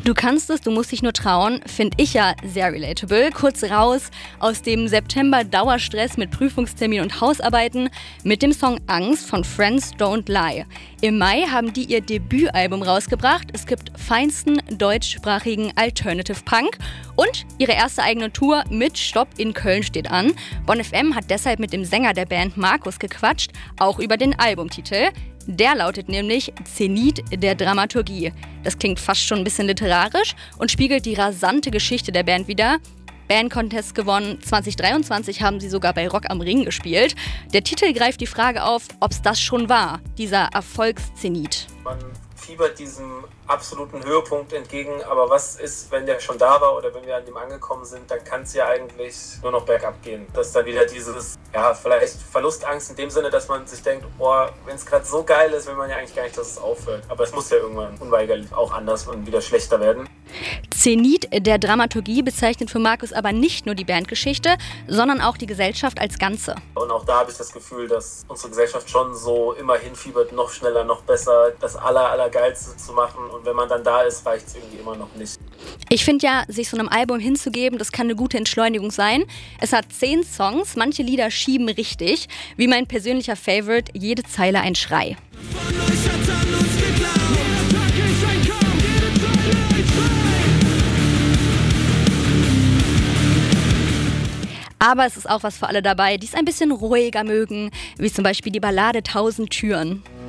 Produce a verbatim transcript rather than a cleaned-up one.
Du kannst es, du musst dich nur trauen, finde ich ja sehr relatable. Kurz raus aus dem September-Dauerstress mit Prüfungstermin und Hausarbeiten mit dem Song Angst von Friends Don't Lie. Im Mai haben die ihr Debütalbum rausgebracht. Es gibt feinsten deutschsprachigen Alternative Punk und ihre erste eigene Tour mit Stopp in Köln steht an. Bonn F M hat deshalb mit dem Sänger der Band Markus gequatscht, auch über den Albumtitel. Der lautet nämlich Zenit der Dramaturgie. Das klingt fast schon ein bisschen literarisch und spiegelt die rasante Geschichte der Band wider. Bandcontest gewonnen, zwanzig dreiundzwanzig haben sie sogar bei Rock am Ring gespielt. Der Titel greift die Frage auf, ob es das schon war, dieser Erfolgszenit. Man fiebert diesem absoluten Höhepunkt entgegen, aber was ist, wenn der schon da war oder wenn wir an dem angekommen sind, dann kann es ja eigentlich nur noch bergab gehen. Dass da wieder dieses, ja, vielleicht Verlustangst in dem Sinne, dass man sich denkt, boah, wenn es gerade so geil ist, will man ja eigentlich gar nicht, dass es aufhört. Aber es muss ja irgendwann unweigerlich auch anders und wieder schlechter werden. Zenit der Dramaturgie bezeichnet für Markus aber nicht nur die Bandgeschichte, sondern auch die Gesellschaft als Ganze. Und auch da habe ich das Gefühl, dass unsere Gesellschaft schon so immer hinfiebert, noch schneller, noch besser, das Aller, Allergeilste zu machen. Und wenn man dann da ist, reicht es irgendwie immer noch nicht. Ich finde ja, sich so einem Album hinzugeben, das kann eine gute Entschleunigung sein. Es hat zehn Songs, manche Lieder schieben richtig. Wie mein persönlicher Favorite, jede Zeile ein Schrei. Aber es ist auch was für alle dabei, die es ein bisschen ruhiger mögen, wie zum Beispiel die Ballade Tausend Türen.